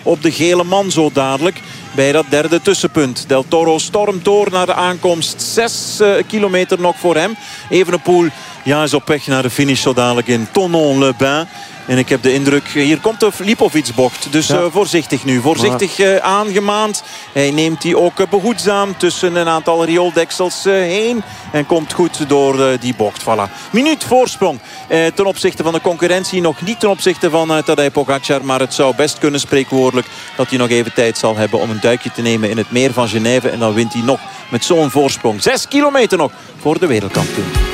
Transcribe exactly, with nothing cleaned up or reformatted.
op de gele man zo dadelijk. Bij dat derde tussenpunt. Del Toro stormt door naar de aankomst. Zes uh, kilometer nog voor hem. Evenepoel ja, is op weg naar de finish zo dadelijk in Thonon-les-Bains. En ik heb de indruk, hier komt de Lipovic-bocht. Dus ja. uh, voorzichtig nu. Voorzichtig uh, aangemaand. Hij neemt die ook uh, behoedzaam tussen een aantal riooldeksels uh, heen. En komt goed door uh, die bocht. Voilà. Minuut voorsprong uh, ten opzichte van de concurrentie. Nog niet ten opzichte van uh, Tadej Pogacar. Maar het zou best kunnen spreekwoordelijk dat hij nog even tijd zal hebben om een duikje te nemen in het meer van Genève. En dan wint hij nog met zo'n voorsprong. Zes kilometer nog voor de wereldkampioen.